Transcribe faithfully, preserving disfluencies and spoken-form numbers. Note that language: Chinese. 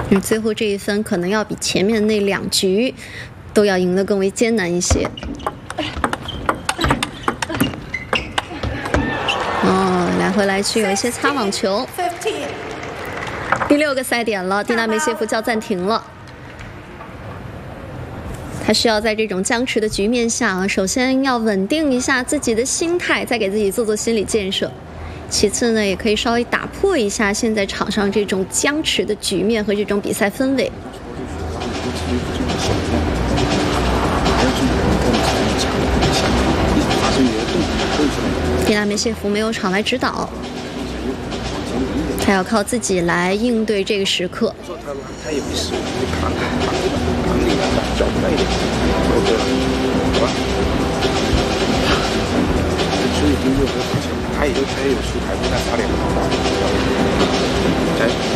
那最后这一分可能要比前面那两局都要赢得更为艰难一些。哦，来回来去有一些擦网球。第六个赛点了，蒂娜梅谢夫叫暂停了。他需要在这种僵持的局面下啊，首先要稳定一下自己的心态，再给自己做做心理建设。其次呢，也可以稍微打破一下现在场上这种僵持的局面和这种比赛氛围。蒂娜梅谢夫没有场外指导，他要靠自己来应对这个时刻。 他也没事，你扛扛扛一把，扛你两把，脚快一点，对吧？好吧。所以经过这个事情，他也就他也有出台，他差点，加油！